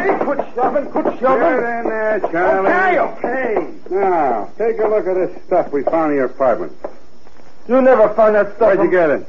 Hey, quit shoving. Get in there, Charlie. Okay. Now, take a look at this stuff we found in your apartment. You never found that stuff. Where'd you get it?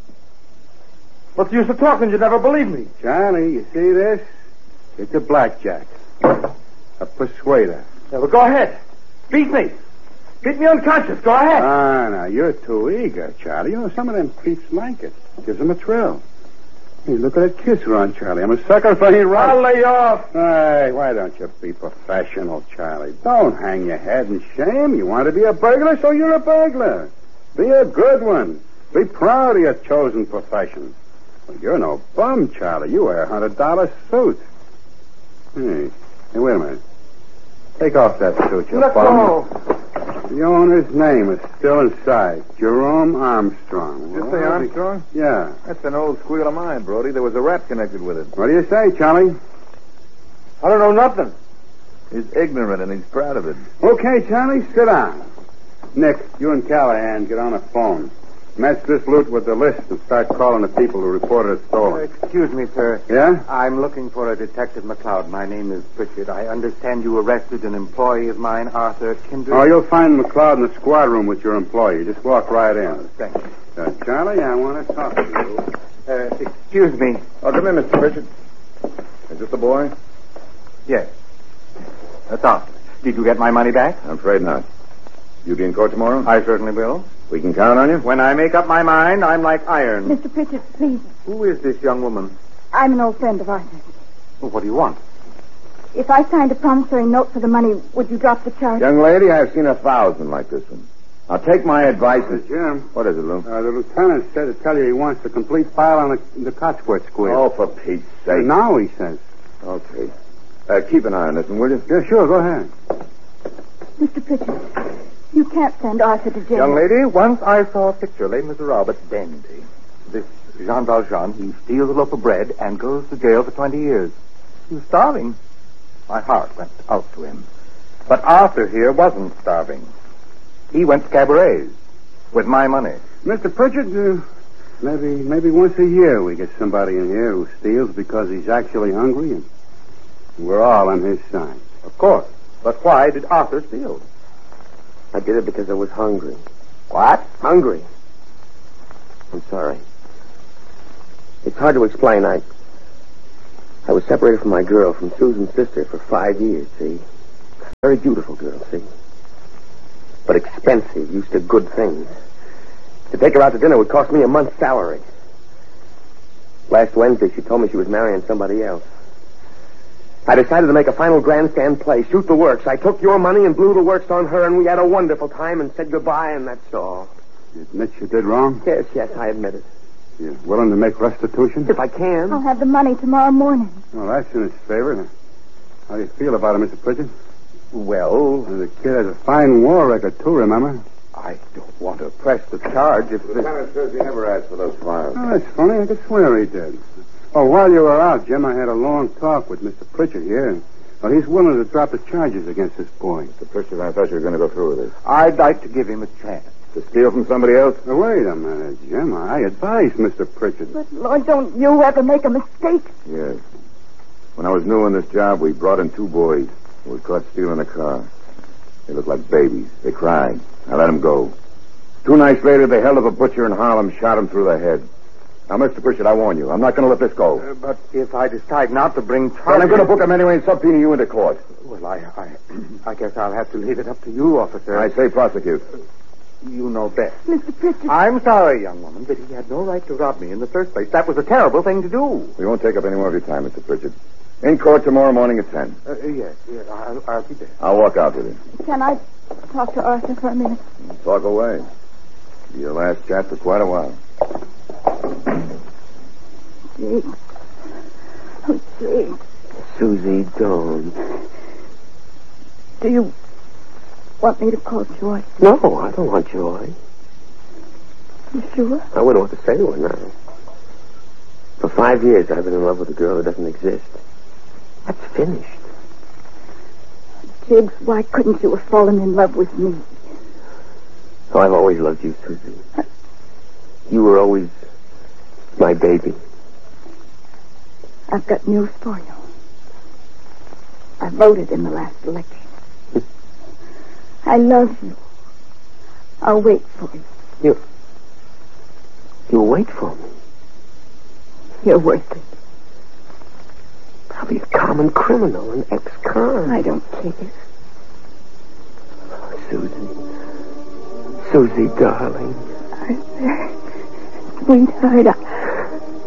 What's the use of talking? You never believe me. Charlie, you see this? It's a blackjack. A persuader. Yeah, well, go ahead. Beat me. Beat me unconscious. Go ahead. Now, you're too eager, Charlie. You know, some of them creeps like it. Gives them a thrill. Hey, look at that kiss run, Charlie. I'm a sucker for any right. I'll lay off. Hey, why don't you be professional, Charlie? Don't hang your head in shame. You want to be a burglar, so you're a burglar. Be a good one. Be proud of your chosen profession. Well, you're no bum, Charlie. You wear a $100 suit. Hey, wait a minute. Take off that suit, you Let bum. go. The owner's name is still inside. Jerome Armstrong. You say Armstrong? Yeah. That's an old squeal of mine, Brody. There was a rat connected with it. What do you say, Charlie? I don't know nothing. He's ignorant, and he's proud of it. Okay, Charlie, sit down. Nick, you and Callahan get on the phone. Match this loot with the list and start calling the people who reported it stolen. Excuse me, sir. Yeah? I'm looking for a Detective McLeod. My name is Pritchard. I understand you arrested an employee of mine, Arthur Kindred. Oh, you'll find McLeod in the squad room with your employee. Just walk right in. Thank you. Charlie, I want to talk to you. Excuse me. Oh, come in, Mr. Pritchard. Is this the boy? Yes. That's Arthur. Did you get my money back? I'm afraid not. You be in court tomorrow? I certainly will. We can count on you? When I make up my mind, I'm like iron. Mr. Pritchard, please. Who is this young woman? I'm an old friend of Arthur's. Well, what do you want? If I signed a promissory note for the money, would you drop the charge? Young lady, I've seen 1,000 like this one. Now, take my advice. Jim. What is it, Lou? The lieutenant said to tell you he wants the complete file on the Cotsworth squeal. Oh, for Pete's sake. Now, he says. Okay. Keep an eye on this one, will you? Yeah, sure, go ahead. Mr. Pritchard, you can't send Arthur to jail. Young lady, once I saw a picture, Les Miserables, but dandy. This Jean Valjean, he steals a loaf of bread and goes to jail for 20 years. He was starving. My heart went out to him. But Arthur here wasn't starving. He went to cabarets with my money. Mr. Pritchard, maybe once a year we get somebody in here who steals because he's actually hungry, and we're all on his side. Of course. But why did Arthur steal? I did it because I was hungry. What? Hungry. I'm sorry. It's hard to explain. I was separated from my girl, from Susan's sister, for 5 years, see? Very beautiful girl, see? But expensive, used to good things. To take her out to dinner would cost me a month's salary. Last Wednesday, she told me she was marrying somebody else. I decided to make a final grandstand play, shoot the works. I took your money and blew the works on her, and we had a wonderful time and said goodbye, and that's all. You admit you did wrong? Yes, I admit it. You're willing to make restitution? If I can. I'll have the money tomorrow morning. Well, that's in his favor. How do you feel about it, Mr. Pritchard? Well, The kid has a fine war record, too, remember? I don't want to press the charge if The lieutenant says he never asked for those files. Oh, that's funny. I could swear he did. Oh, while you were out, Jim, I had a long talk with Mr. Pritchard here. Well, he's willing to drop the charges against this boy. Mr. Pritchard, I thought you were going to go through with this. I'd like to give him a chance. To steal from somebody else? Now, wait a minute, Jim. I advised Mr. Pritchard. But, Lord, don't you ever make a mistake? Yes. When I was new on this job, we brought in 2 boys who were caught stealing a car. They looked like babies. They cried. I let them go. 2 nights later, they held up a butcher in Harlem, shot him through the head. Now, Mr. Pritchard, I warn you, I'm not going to let this go. But if I decide not to bring charges... Well, I'm going to book him anyway and subpoena you into court. Well, I guess I'll have to leave it up to you, officer. I say prosecute. You know best. Mr. Pritchard. I'm sorry, young woman, but he had no right to rob me in the first place. That was a terrible thing to do. We won't take up any more of your time, Mr. Pritchard. In court tomorrow morning at 10. Yes, I'll be there. I'll walk out with you. Can I talk to Arthur for a minute? Talk away. Be your last chat for quite a while. Jake. Oh, Jake. Susie, don't. Do you want me to call Joy? No, I don't want Joy. You sure? I wouldn't want to say to her now. For 5 years, I've been in love with a girl that doesn't exist. That's finished. Jiggs, why couldn't you have fallen in love with me? Oh, I've always loved you, Susie. You were always my baby. I've got news for you. I voted in the last election. I love you. I'll wait for you. You'll wait for me? You're worth it. Probably a common criminal, an ex-con. I don't care. Oh, Susie, darling. Sweetheart,